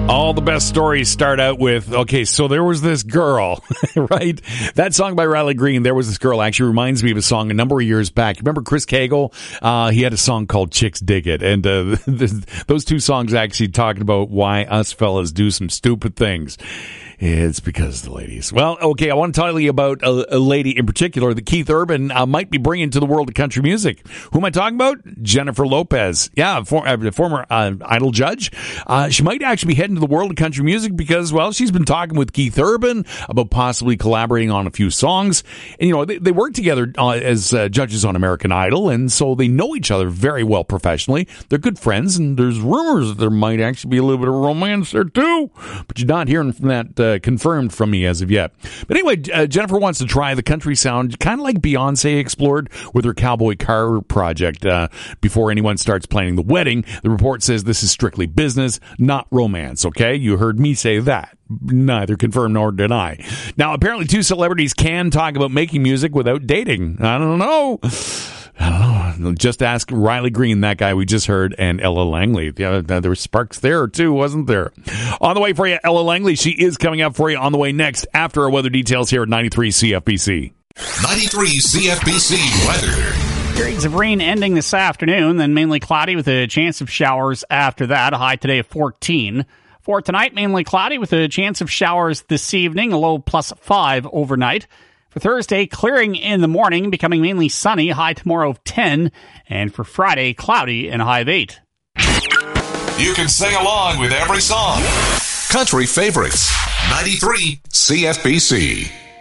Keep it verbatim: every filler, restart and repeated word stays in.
All the best stories start out with, okay, so there was this girl, right? That song by Riley Green, There Was This Girl, actually reminds me of a song a number of years back. Remember Chris Cagle? Uh, he had a song called Chicks Dig It. And uh, those two songs actually talking about why us fellas do some stupid things. It's because of the ladies. Well, okay, I want to tell you about a, a lady in particular that Keith Urban uh, might be bringing to the world of country music. Who am I talking about? Jennifer Lopez. Yeah, for, uh, former uh, Idol judge. Uh, she might actually be heading to the world of country music because, well, she's been talking with Keith Urban about possibly collaborating on a few songs. And, you know, they, they work together uh, as uh, judges on American Idol, and so they know each other very well professionally. They're good friends, and there's rumors that there might actually be a little bit of romance there, too. But you're not hearing from that uh, confirmed from me as of yet. But anyway, uh, Jennifer wants to try the country sound, kind of like Beyonce explored with her Cowboy Car project uh, before anyone starts planning the wedding. The report says this is strictly business, not romance, okay? You heard me say that. Neither confirm nor deny. Now, apparently two celebrities can talk about making music without dating. I don't know. I don't know. Just ask Riley Green, that guy we just heard, and Ella Langley. Yeah, there were sparks there, too, wasn't there? On the way for you, Ella Langley. She is coming up for you on the way next after our weather details here at ninety-three C F B C. ninety-three C F B C weather. Periods of rain ending this afternoon, then mainly cloudy with a chance of showers after that. A high today of fourteen. For tonight, mainly cloudy with a chance of showers this evening, a low plus five overnight. For Thursday, clearing in the morning, becoming mainly sunny, high tomorrow of ten. And for Friday, cloudy and a high of eight. You can sing along with every song. Country favorites. ninety-three C F B C.